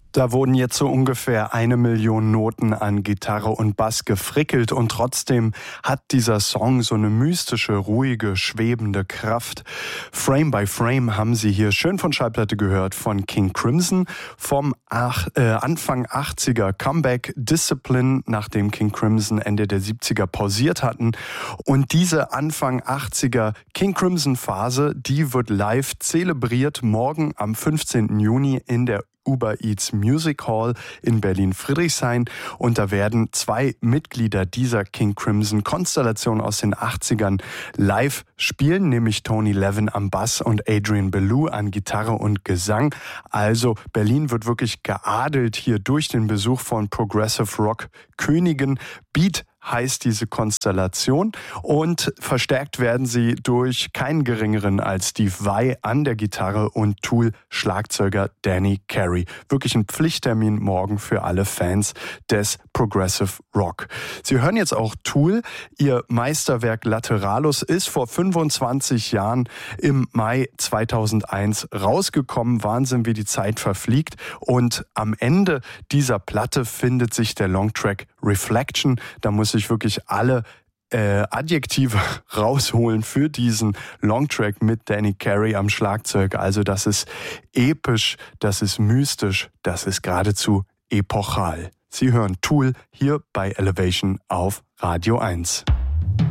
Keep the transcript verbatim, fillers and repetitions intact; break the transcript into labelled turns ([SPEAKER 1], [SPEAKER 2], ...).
[SPEAKER 1] Da wurden jetzt so ungefähr eine Million Noten an Gitarre und Bass gefrickelt und trotzdem hat dieser Song so eine mystische, ruhige, schwebende Kraft. Frame by Frame haben Sie hier schön von Schallplatte gehört von King Crimson vom ach, äh, Anfang achtziger Comeback Discipline, nachdem King Crimson Ende der siebziger pausiert hatten. Und diese Anfang achtziger King Crimson Phase, die wird live zelebriert morgen am fünfzehnten Juni in der Uber Eats Music Hall in Berlin-Friedrichshain und da werden zwei Mitglieder dieser King Crimson Konstellation aus den achtzigern live spielen, nämlich Tony Levin am Bass und Adrian Belew an Gitarre und Gesang. Also Berlin wird wirklich geadelt hier durch den Besuch von Progressive Rock Königen. Beat heißt diese Konstellation und verstärkt werden sie durch keinen geringeren als Steve Vai an der Gitarre und Tool-Schlagzeuger Danny Carey. Wirklich ein Pflichttermin morgen für alle Fans des Progressive Rock. Sie hören jetzt auch Tool. Ihr Meisterwerk Lateralus ist vor fünfundzwanzig Jahren im Mai zweitausendeins rausgekommen. Wahnsinn, wie die Zeit verfliegt. Und am Ende dieser Platte findet sich der Longtrack Reflection. Da muss ich wirklich alle äh, Adjektive rausholen für diesen Longtrack mit Danny Carey am Schlagzeug. Also das ist episch, das ist mystisch, das ist geradezu epochal. Sie hören Tool hier bei Elevation auf Radio eins.